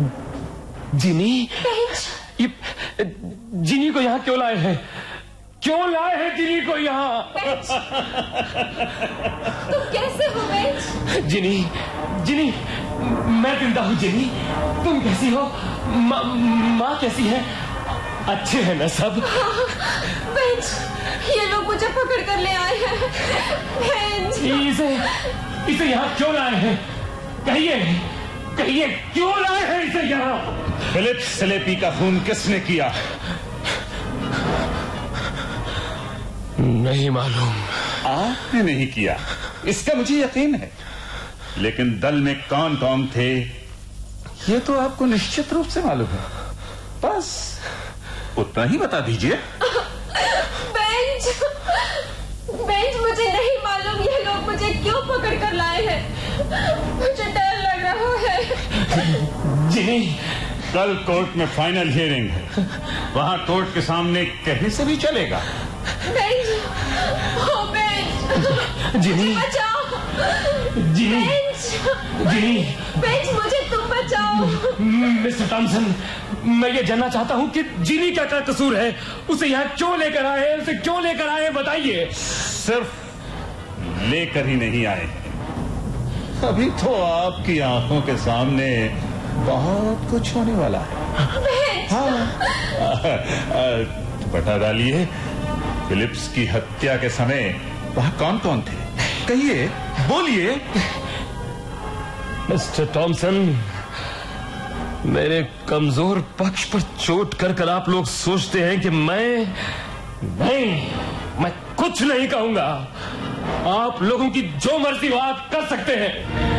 जिनी, ये जिनी को यहाँ क्यों लाए हैं? क्यों लाए हैं जिनी को यहाँ? तुम कैसे हो बेंच? जिनी, जिनी, मैं जिंदा हूँ जिनी। तुम कैसी हो? माँ कैसी है? अच्छे हैं ना सब? बेंच, ये लोग मुझे पकड़ कर ले आए हैं। बेंच, इसे यहाँ क्यों लाए हैं? कहिए क्यों लाए हैं इसे यहाँ? फिलिप्स सेलेपी का खून किसने किया? नहीं मालूम। आपने नहीं किया, इसका मुझे यकीन है, लेकिन दल में कौन कौन थे ये तो आपको निश्चित रूप से मालूम है। बस उतना ही बता दीजिए। बेंच, मुझे नहीं मालूम ये लोग मुझे क्यों पकड़ कर लाए हैं। मुझे डर लग रहा है। जिनी, कल कोर्ट में फाइनल हियरिंग है, वहां कोर्ट के सामने कहने से भी चलेगा। बेंच, ओ बेंच, जिनी, बचाओ। जिनी, जिनी, बेंच, मुझे तुम बचाओ। मिस्टर टॉमसन, मैं ये जानना चाहता हूँ कि जिनी का क्या कसूर है? उसे यहाँ क्यों लेकर आए? उसे क्यों लेकर आए बताइए। सिर्फ लेकर ही नहीं आए, अभी तो आपकी आंखों के सामने बहुत कुछ होने वाला है। बता डालिए, फिलिप्स की हत्या के समय वहां कौन कौन थे? कहिए, बोलिए। मिस्टर टॉमसन, मेरे कमजोर पक्ष पर चोट कर आप लोग सोचते हैं कि मैं कुछ नहीं कहूंगा। आप लोगों की जो मर्जी बात कर सकते हैं।